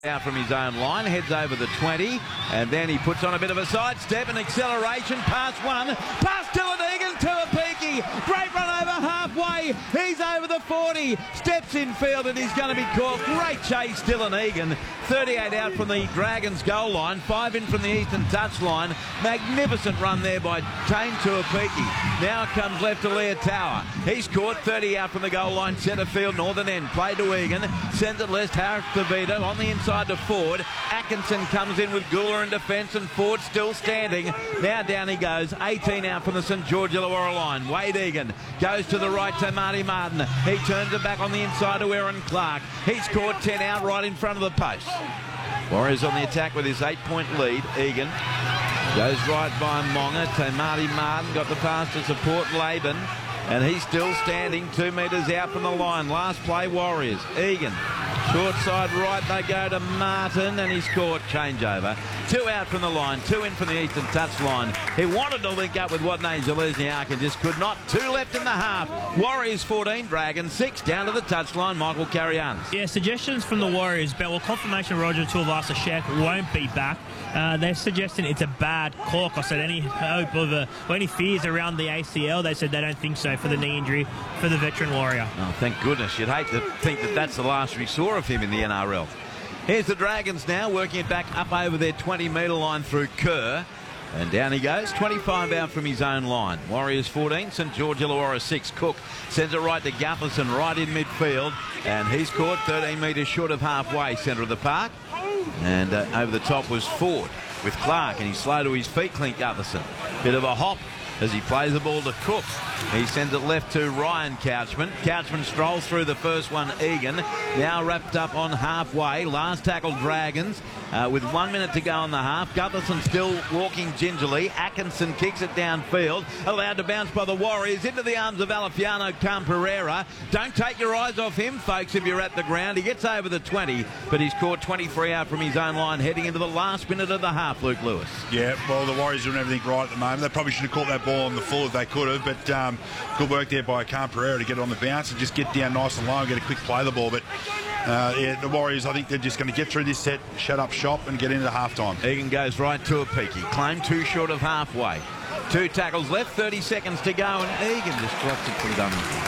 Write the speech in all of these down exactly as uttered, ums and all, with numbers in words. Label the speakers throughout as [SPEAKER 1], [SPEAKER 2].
[SPEAKER 1] Out from his own line, heads over the twenty, and then he puts on a bit of a sidestep and acceleration, past one, past Dylan Egan to a peaky, great run over halfway, he's over the forty, steps in field and he's going to be caught. Great chase, Dylan Egan, thirty-eight out from the Dragons goal line, five in from the eastern touchline. Magnificent run there by Kane to a peaky. Now comes left to Leah Tower, he's caught, thirty out from the goal line, centre field, northern end, play to Egan, sends it left, Harris to Vita, on the inside to Ford. Atkinson comes in with Gula in defence and Ford still standing. Now down he goes, eighteen out from the St George Illawarra line. Wade Egan goes to the right to Marty Martin. He turns it back on the inside to Aaron Clark. He's caught ten out right in front of the post. Warriors on the attack with his eight-point lead. Egan goes right by Monga to Marty Martin. Got the pass to support Laban. And he's still standing two metres out from the line. Last play, Warriors. Egan, short side right, they go to Martin, and he's caught. Changeover. Two out from the line, two in from the eastern touch line. He wanted to link up with Wadney Zalesniak and just could not. Two left in the half. Warriors fourteen, Dragons six. Down to the touch line, Michael Carrianes.
[SPEAKER 2] Yeah, suggestions from the Warriors, but well, confirmation Roger Tuivasa-Sheck won't be back. Uh, they're suggesting it's a bad cork. I said any hope of a, or any fears around the A C L. They said they don't think so for the knee injury for the veteran Warrior.
[SPEAKER 1] Oh, thank goodness. You'd hate to think that that's the last we saw of him in the N R L. Here's the Dragons now, working it back up over their twenty metre line through Kerr. And down he goes, twenty-five out from his own line. Warriors fourteen, St George Illawarra six. Cook sends it right to Gutherson, right in midfield. And he's caught thirteen metres short of halfway, centre of the park. And uh, over the top was Ford with Clark, and he's slow to his feet, Clint Gutherson. Bit of a hop as he plays the ball to Cook. He sends it left to Ryan Couchman. Couchman strolls through the first one, Egan. Now wrapped up on halfway. Last tackle, Dragons. Uh, with one minute to go on the half. Gutherson still walking gingerly. Atkinson kicks it downfield. Allowed to bounce by the Warriors into the arms of Alefiano Camperera. Don't take your eyes off him, folks, if you're at the ground. He gets over the twenty, but he's caught twenty-three out from his own line heading into the last minute of the half, Luke Lewis.
[SPEAKER 3] Yeah, well, the Warriors are doing everything right at the moment. They probably should have caught that ball on the full if they could have, but um, good work there by Camperera to get it on the bounce and just get down nice and low and get a quick play of the ball. But uh, yeah, the Warriors, I think they're just going to get through this set, shut up shop and get into half-time.
[SPEAKER 1] Egan goes right to a peaky. Claim two short of halfway. Two tackles left, thirty seconds to go, and Egan just drops it from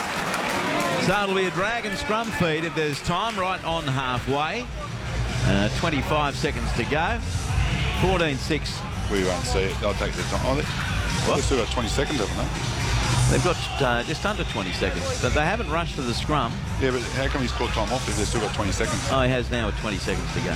[SPEAKER 1] dummy. So it'll be a Dragon scrum feed if there's time right on halfway. Uh, twenty-five seconds to go. fourteen six.
[SPEAKER 3] We won't see it. They'll take their time. Oh, they,
[SPEAKER 1] What?
[SPEAKER 3] they've still got twenty seconds, haven't they?
[SPEAKER 1] They've got uh, just under twenty seconds, but they haven't rushed to the scrum.
[SPEAKER 3] Yeah, but how come he's caught time off if they've still got twenty seconds?
[SPEAKER 1] Oh, he has now with twenty seconds to go.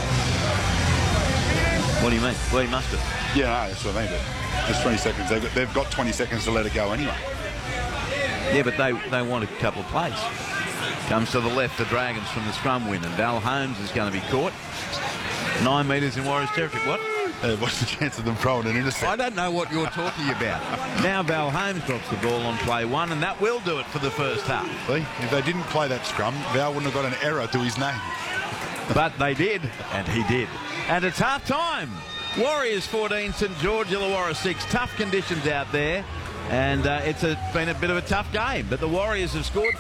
[SPEAKER 1] What do you mean? Well, he must have.
[SPEAKER 3] Yeah, no, that's what I mean. But there's twenty seconds. They've got, they've got twenty seconds to let it go anyway.
[SPEAKER 1] Yeah, but they, they want a couple of plays. Comes to the left, the Dragons from the scrum win, and Val Holmes is going to be caught. Nine metres in Warriors territory. What?
[SPEAKER 3] Uh, what's the chance of them throwing an intercept?
[SPEAKER 1] I don't know what you're talking about. Now Val Holmes drops the ball on play one, and that will do it for the first half.
[SPEAKER 3] See, if they didn't play that scrum, Val wouldn't have got an error to his name.
[SPEAKER 1] But they did, and he did. And it's half time. Warriors fourteen, St George Illawarra six. Tough conditions out there, and uh, it's a, been a bit of a tough game, but the Warriors have scored